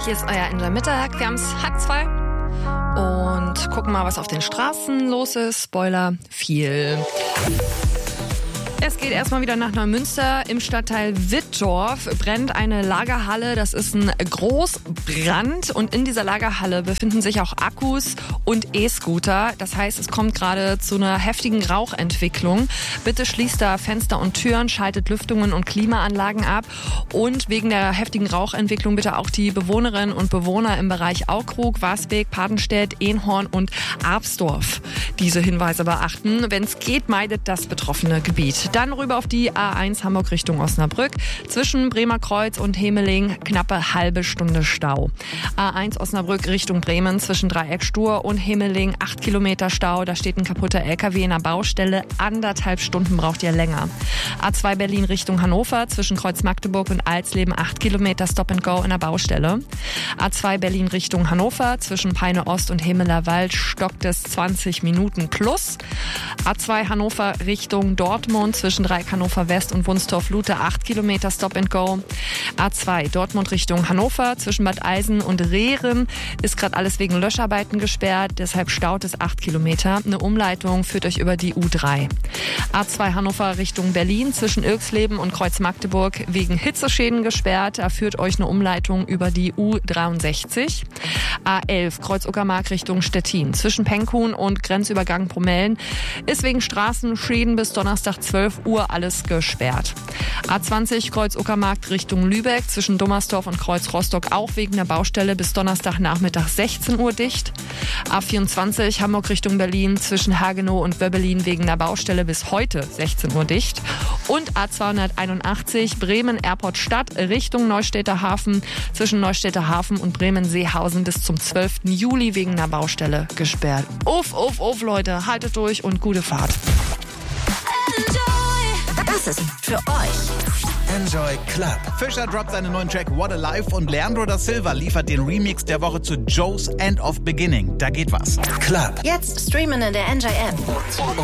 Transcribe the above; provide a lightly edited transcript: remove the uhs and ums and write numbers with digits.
Hier ist euer Enjoy Mittag. Wir haben es 1:30 und gucken mal, was auf den Straßen los ist. Spoiler, viel. Es geht erstmal wieder nach Neumünster. Im Stadtteil Wittdorf brennt eine Lagerhalle. Das ist ein Großbrand und in dieser Lagerhalle befinden sich auch Akkus und E-Scooter. Das heißt, es kommt gerade zu einer heftigen Rauchentwicklung. Bitte schließt da Fenster und Türen, schaltet Lüftungen und Klimaanlagen ab und wegen der heftigen Rauchentwicklung bitte auch die Bewohnerinnen und Bewohner im Bereich Aukrug, Wasbeek, Padenstedt, Ehnhorn und Arbsdorf diese Hinweise beachten. Wenn es geht, meidet das betroffene Gebiet. Dann rüber auf die A1 Hamburg Richtung Osnabrück. Zwischen Bremer Kreuz und Hemeling knappe halbe Stunde Stau. A1 Osnabrück Richtung Bremen zwischen Dreieck-Stur und Hemeling 8 Kilometer Stau. Da steht ein kaputter LKW in der Baustelle. 1,5 Stunden braucht ihr länger. A2 Berlin Richtung Hannover zwischen Kreuz Magdeburg und Alsleben 8 Kilometer Stop and Go in der Baustelle. A2 Berlin Richtung Hannover zwischen Peine Ost und Hemeler Wald stockt es 20 Minuten plus. A2 Hannover Richtung Dortmund zwischen Dreieck Hannover West und Wunstorf-Lute 8 Kilometer Stop and Go. A2 Dortmund Richtung Hannover zwischen Bad Eisen und Rehren ist gerade alles wegen Löscharbeiten gesperrt, deshalb staut es 8 Kilometer. Eine Umleitung führt euch über die U3. A2 Hannover Richtung Berlin zwischen Ilksleben und Kreuz Magdeburg wegen Hitzeschäden gesperrt. Da führt euch eine Umleitung über die U63. A11 Kreuz Uckermark Richtung Stettin zwischen Penkhuhn und Grenzübergang Promellen ist wegen Straßenschäden bis Donnerstag 12 Uhr alles gesperrt. A20 Kreuz Uckermark Richtung Lübeck zwischen Dummersdorf und Kreuz Rostock auch wegen der Baustelle bis Donnerstagnachmittag 16 Uhr dicht. A24 Hamburg Richtung Berlin zwischen Hagenow und Wöbbelin wegen der Baustelle bis heute 16 Uhr dicht. Und A281 Bremen Airport Stadt Richtung Neustädter Hafen zwischen Neustädter Hafen und Bremen-Seehausen bis zum 12. Juli wegen der Baustelle gesperrt. Uff, Leute, haltet durch und gute Fahrt. Das ist für euch Enjoy Club. Fischer droppt seinen neuen Track What a Life und Leandro da Silva liefert den Remix der Woche zu Joe's End of Beginning. Da geht was. Club. jetzt streamen in der Enjoy App.